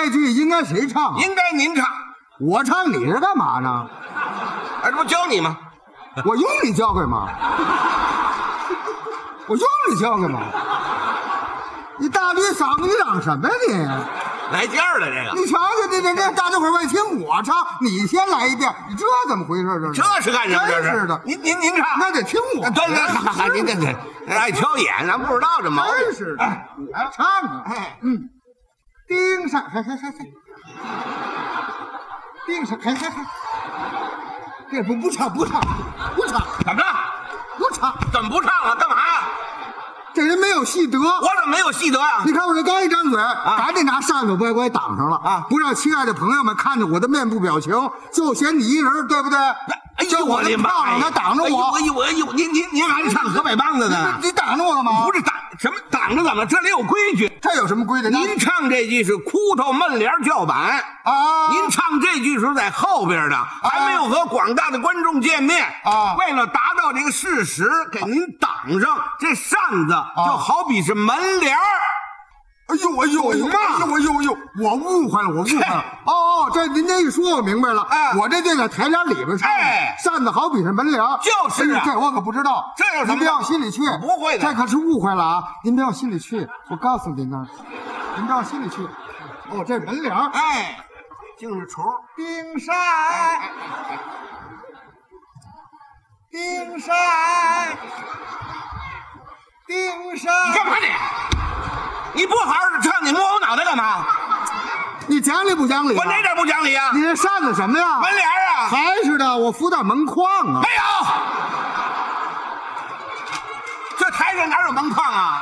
这句应该谁唱啊？ 应该您唱。 我唱，你是干嘛呢？ 这不教你吗？ 我用你教干嘛？我用你教干嘛？你大驴嗓子，你嚷什么呀你？ 来劲儿了，这个你瞧瞧，这大家伙为听我唱，你先来一遍，你这怎么回事？ 这是干什么？这是的， 您唱， 那得听我。 对，您这爱挑眼，咱不知道这毛病。 真是的，来唱啊！ 哎， 盯上，嘿，盯上，嘿，这不唱， 怎么着？ 不唱， 怎么不唱了？干嘛呀？ 这人没有戏德。 我怎么没有戏德呀？ 你看我这刚一张嘴，赶紧拿扇子乖乖挡上了啊， 不让亲爱的朋友们看着我的面部表情，就嫌你一人，对不对？ 哎呦， 我的漂亮，他挡着我。 哎呦，您还是唱河北梆子呢？ 你挡着我干嘛？ 不是挡什么挡着怎么？这里有规矩。 这有什么规矩？ 您唱这句是哭头闷帘叫板啊， 您唱这句是在后边的，还没有和广大的观众见面啊。 为了达到这个事实，给您挡上这扇子，就好比是门帘儿。 哎呦，我误会了。哦，这您这一说，我明白了。我这就在台帘里边唱。扇子好比是门帘， 就是啊。 这我可不知道。 这有什么？ 您不要心里去。 不会的， 这可是误会了啊！您不要心里去。我告诉您呢，您不要心里去。哦，这门帘， 净是愁。 冰山， 你干嘛你？你不好好唱，你摸我脑袋干嘛？ 你讲理不讲理？ 我哪点不讲理啊？ 你这扇子什么呀？ 门帘啊！ 还是的，我扶到门框啊。 没有，这台上哪有门框啊？